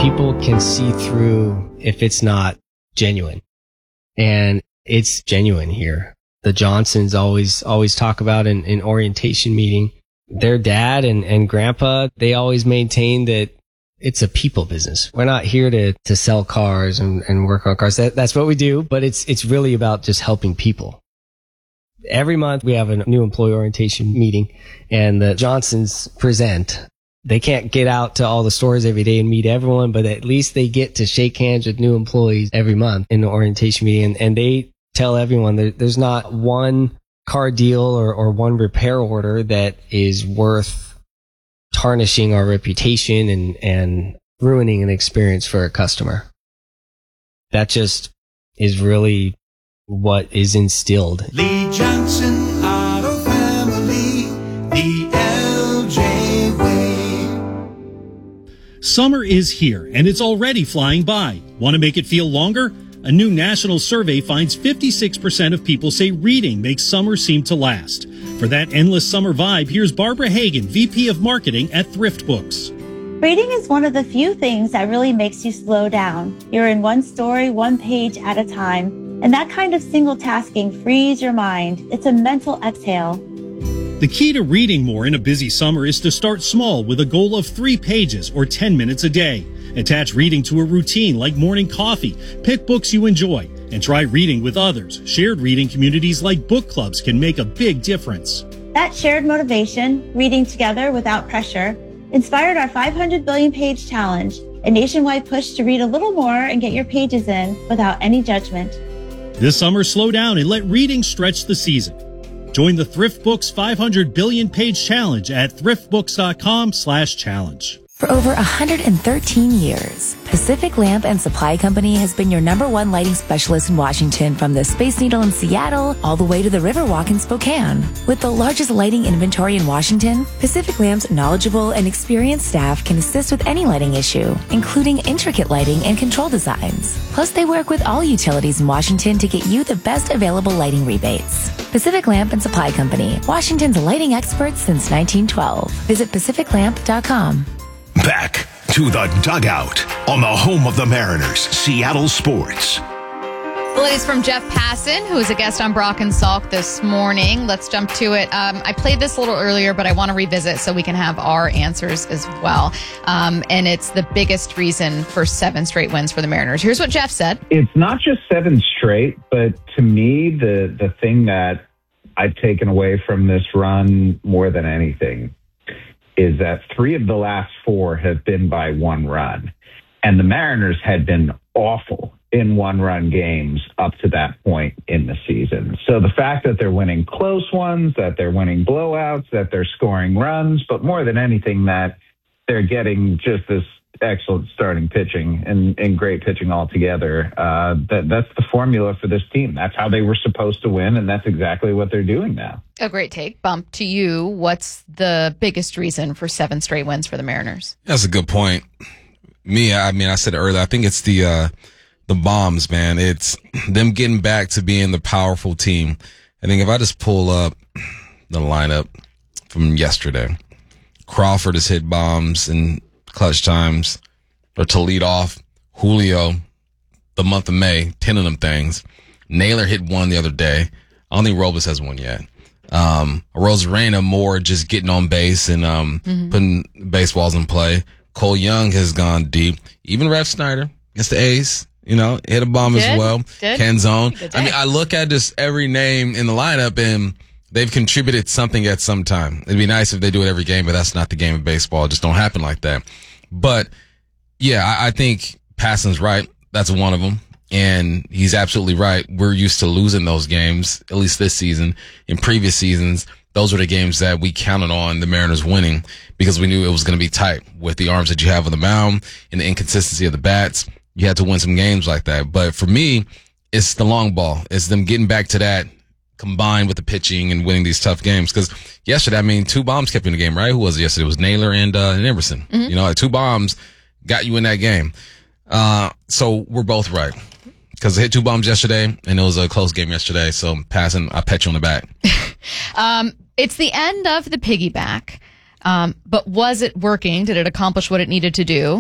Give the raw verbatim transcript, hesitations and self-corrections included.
People can see through if it's not genuine. And it's genuine here. The Johnsons always, always talk about in, in orientation meeting, their dad and, and grandpa, they always maintain that it's a people business. We're not here to, to sell cars and, and work on cars. That, that's what we do, but it's, it's really about just helping people. Every month we have a new employee orientation meeting and the Johnsons present. They can't get out to all the stores every day and meet everyone, but at least they get to shake hands with new employees every month in the orientation meeting. And, and they tell everyone there, there's not one car deal or, or one repair order that is worth tarnishing our reputation and, and ruining an experience for a customer. That just is really what is instilled. Lee Johnson Auto Family, the L J way. Summer is here, and it's already flying by. Want to make it feel longer? A new national survey finds fifty-six percent of people say reading makes summer seem to last. For that endless summer vibe, here's Barbara Hagan, V P of Marketing at Thrift Books. Reading is one of the few things that really makes you slow down. You're in one story, one page at a time. And that kind of single tasking frees your mind. It's a mental exhale. The key to reading more in a busy summer is to start small with a goal of three pages or ten minutes a day. Attach reading to a routine like morning coffee. Pick books you enjoy and try reading with others. Shared reading communities like book clubs can make a big difference. That shared motivation, reading together without pressure, inspired our five hundred billion page challenge, a nationwide push to read a little more and get your pages in without any judgment. This summer, slow down and let reading stretch the season. Join the Thrift Books five hundred billion page challenge at thriftbooks.com slash challenge. For over one hundred thirteen years, Pacific Lamp and Supply Company has been your number one lighting specialist in Washington, from the Space Needle in Seattle all the way to the Riverwalk in Spokane. With the largest lighting inventory in Washington, Pacific Lamp's knowledgeable and experienced staff can assist with any lighting issue, including intricate lighting and control designs. Plus, they work with all utilities in Washington to get you the best available lighting rebates. Pacific Lamp and Supply Company, Washington's lighting experts since nineteen twelve. Visit pacific lamp dot com. Back to the dugout on the home of the Mariners, Seattle Sports. The latest from Jeff Passan, who is a guest on Brock and Salk this morning. Let's jump to it. Um, I played this a little earlier, but I want to revisit so we can have our answers as well. Um, and it's the biggest reason for seven straight wins for the Mariners. Here's what Jeff said. It's not just seven straight, but to me, the, the thing that I've taken away from this run more than anything is that three of the last four have been by one run. And the Mariners had been awful in one-run games up to that point in the season. So the fact that they're winning close ones, that they're winning blowouts, that they're scoring runs, but more than anything, that they're getting just this excellent starting pitching and, and great pitching altogether. Uh, that, that's the formula for this team. That's how they were supposed to win, and that's exactly what they're doing now. A great take. Bump to you. What's the biggest reason for seven straight wins for the Mariners? That's a good point. Me, I mean, I said it earlier, I think it's the uh, the bombs, man. It's them getting back to being the powerful team. I think if I just pull up the lineup from yesterday, Crawford has hit bombs in clutch times, or to lead off. Julio, the month of May, ten of them things. Naylor hit one the other day. I don't think Robles has one yet. Um, Rosarena more just getting on base and um, mm-hmm. putting baseballs in play. Cole Young has gone deep. Even Rev Snyder against the A's, you know, hit a bomb Did. as well. Did. Ken Zone. I mean, I look at just every name in the lineup and they've contributed something at some time. It'd be nice if they do it every game, but that's not the game of baseball. It just don't happen like that. But yeah, I, I think Passan's right. That's one of them. And he's absolutely right. We're used to losing those games, at least this season. In previous seasons, those were the games that we counted on the Mariners winning because we knew it was going to be tight with the arms that you have on the mound and the inconsistency of the bats. You had to win some games like that. But for me, it's the long ball. It's them getting back to that combined with the pitching and winning these tough games. Because yesterday, I mean, two bombs kept you in the game, right? Who was it yesterday? It was Naylor and, uh, and Emerson. Mm-hmm. You know, like two bombs got you in that game. Uh, so we're both right. Because they hit two bombs yesterday, and it was a close game yesterday. So, Passan, I pat you on the back. um, it's the end of the piggyback. Um, but was it working? Did it accomplish what it needed to do?